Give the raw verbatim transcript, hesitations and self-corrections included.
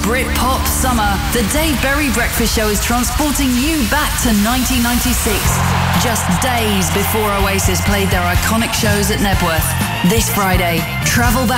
Britpop summer, the Dave Berry Breakfast Show is transporting you back to nineteen ninety-six, just days before Oasis played their iconic shows at Nebworth. This Friday, travel back